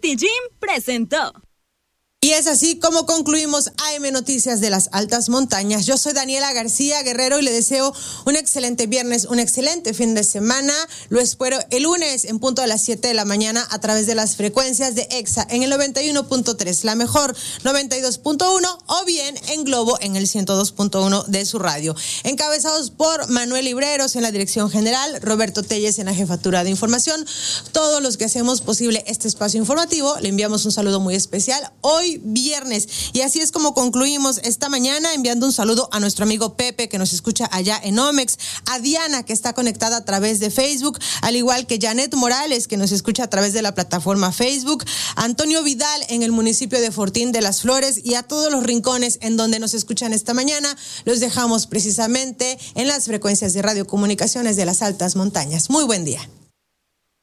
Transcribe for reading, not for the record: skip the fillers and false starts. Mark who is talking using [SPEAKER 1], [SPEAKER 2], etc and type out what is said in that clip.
[SPEAKER 1] Happy Gym presentó.
[SPEAKER 2] Y es así como concluimos AM Noticias de las Altas Montañas. Yo soy Daniela García Guerrero y le deseo un excelente viernes, un excelente fin de semana. Lo espero el lunes en punto a las 7 de la mañana a través de las frecuencias de EXA en el 91.3, la mejor 92.1 o bien en Globo en el 102.1 de su radio. Encabezados por Manuel Libreros en la dirección general, Roberto Telles en la jefatura de información. Todos los que hacemos posible este espacio informativo, le enviamos un saludo muy especial hoy viernes. Y así es como concluimos esta mañana, enviando un saludo a nuestro amigo Pepe que nos escucha allá en Omex, a Diana que está conectada a través de Facebook, al igual que Janet Morales que nos escucha a través de la plataforma Facebook, a Antonio Vidal en el municipio de Fortín de las Flores y a todos los rincones en donde nos escuchan esta mañana. Los dejamos precisamente en las frecuencias de radiocomunicaciones de las Altas Montañas. Muy buen día.